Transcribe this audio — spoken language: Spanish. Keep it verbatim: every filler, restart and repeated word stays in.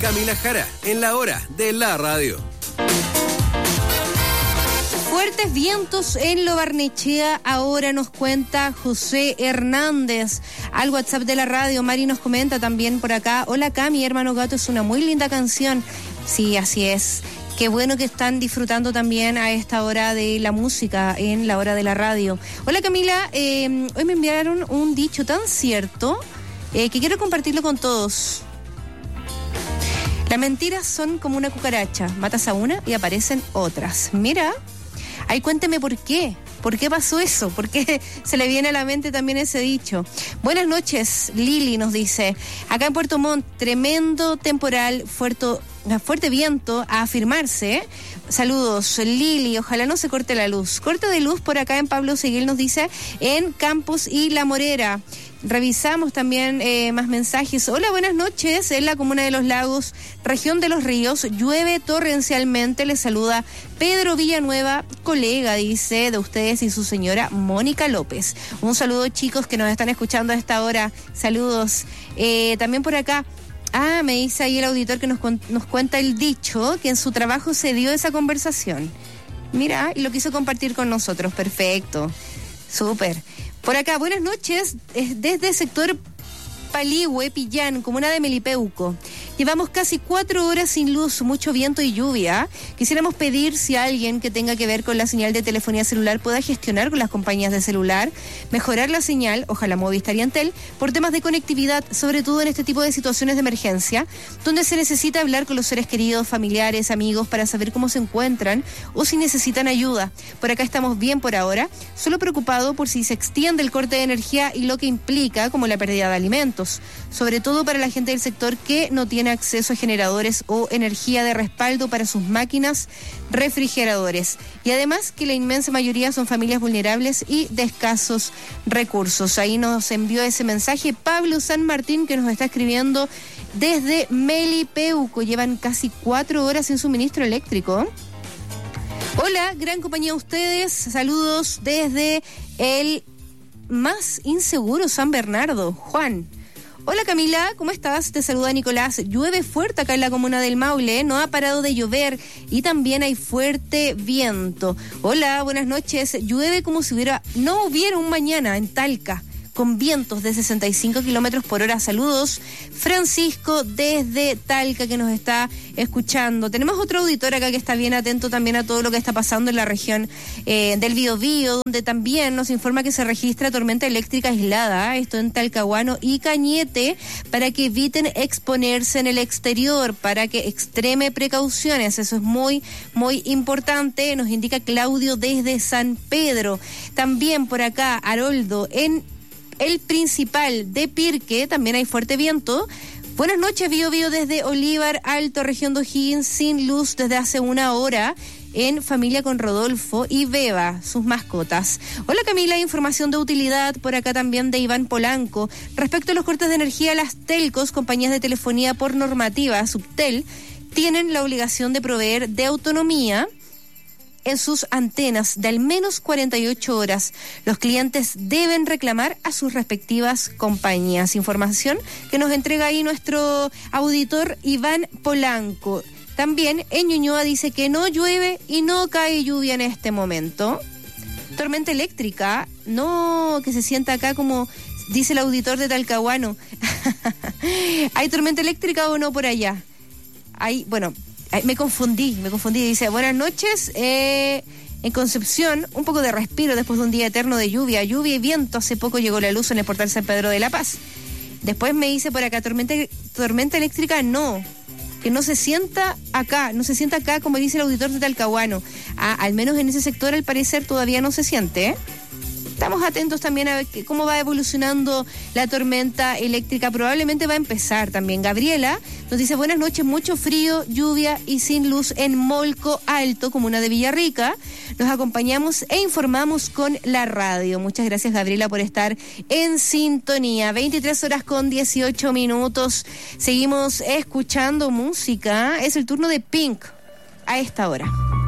Camila Jara, en la hora de la radio. Fuertes vientos en Lo Barnechea, ahora nos cuenta José Hernández al WhatsApp de la radio. Mari nos comenta también por acá: hola Cami, Hermano Gato es una muy linda canción. Sí, así es. Qué bueno que están disfrutando también a esta hora de la música en la hora de la radio. Hola Camila, eh, hoy me enviaron un dicho tan cierto eh, que quiero compartirlo con todos. Las mentiras son como una cucaracha, matas a una y aparecen otras. Mira, ahí cuénteme por qué. ¿Por qué pasó eso? ¿Por qué se le viene a la mente también ese dicho? Buenas noches, Lili nos dice. Acá en Puerto Montt, tremendo temporal, fuerte, fuerte viento a afirmarse. Saludos, Lili, ojalá no se corte la luz. Corte de luz por acá en Pablo Seguil nos dice, en Campos y La Morera. Revisamos también eh, más mensajes. Hola, buenas noches. En la comuna de Los Lagos, región de Los Ríos, llueve torrencialmente. Les saluda Pedro Villanueva, colega, dice, de ustedes y su señora Mónica López. Un saludo, chicos, que nos están escuchando a esta hora. Saludos. Eh, también por acá. Ah, me dice ahí el auditor que nos, nos cuenta el dicho, que en su trabajo se dio esa conversación. Mira, y lo quiso compartir con nosotros. Perfecto. Súper. Por acá, buenas noches, desde el sector Paligüe, Pillán, comuna de Melipeuco. Llevamos casi cuatro horas sin luz, mucho viento y lluvia. Quisiéramos pedir si alguien que tenga que ver con la señal de telefonía celular pueda gestionar con las compañías de celular, mejorar la señal, ojalá Movistar y Antel, por temas de conectividad, sobre todo en este tipo de situaciones de emergencia, donde se necesita hablar con los seres queridos, familiares, amigos, para saber cómo se encuentran o si necesitan ayuda. Por acá estamos bien por ahora, solo preocupado por si se extiende el corte de energía y lo que implica, como la pérdida de alimentos, sobre todo para la gente del sector que no tiene acceso a generadores o energía de respaldo para sus máquinas, refrigeradores. Y además que la inmensa mayoría son familias vulnerables y de escasos recursos. Ahí nos envió ese mensaje Pablo San Martín, que nos está escribiendo desde Melipeuco. Llevan casi cuatro horas sin suministro eléctrico. Hola, gran compañía a ustedes. Saludos desde el más inseguro San Bernardo. Juan. Hola Camila, ¿cómo estás? Te saluda Nicolás. Llueve fuerte acá en la comuna del Maule, no ha parado de llover y también hay fuerte viento. Hola, buenas noches. Llueve como si hubiera, no hubiera un mañana en Talca, con vientos de sesenta y cinco kilómetros por hora. Saludos, Francisco, desde Talca, que nos está escuchando. Tenemos otro auditor acá que está bien atento también a todo lo que está pasando en la región eh, del Biobío, donde también nos informa que se registra tormenta eléctrica aislada, esto en Talcahuano y Cañete, para que eviten exponerse en el exterior, para que extreme precauciones. Eso es muy, muy importante, nos indica Claudio desde San Pedro. También por acá, Haroldo, en el principal de Pirque, también hay fuerte viento. Buenas noches, Bio Bio desde Olívar Alto, región de O'Higgins, sin luz desde hace una hora, en familia con Rodolfo y Beba, sus mascotas. Hola Camila, información de utilidad por acá también de Iván Polanco. Respecto a los cortes de energía, las telcos, compañías de telefonía por normativa, Subtel, tienen la obligación de proveer de autonomía en sus antenas de al menos cuarenta y ocho horas. Los clientes deben reclamar a sus respectivas compañías. Información que nos entrega ahí nuestro auditor Iván Polanco. También en Ñuñoa dice que no llueve y no cae lluvia en este momento. Tormenta eléctrica, no, que se sienta acá como dice el auditor de Talcahuano. ¿Hay tormenta eléctrica o no por allá? Hay, bueno... Me confundí, me confundí. Dice, buenas noches, eh, en Concepción, un poco de respiro después de un día eterno de lluvia, lluvia y viento. Hace poco llegó la luz en el portal San Pedro de la Paz. Después me dice por acá, tormenta, tormenta eléctrica, no, que no se sienta acá, no se sienta acá como dice el auditor de Talcahuano. Ah, al menos en ese sector al parecer todavía no se siente, ¿eh? Estamos atentos también a ver cómo va evolucionando la tormenta eléctrica. Probablemente va a empezar también. Gabriela nos dice, buenas noches, mucho frío, lluvia y sin luz en Molco Alto, comuna de Villarrica. Nos acompañamos e informamos con la radio. Muchas gracias, Gabriela, por estar en sintonía. veintitrés horas con dieciocho minutos. Seguimos escuchando música. Es el turno de Pink a esta hora.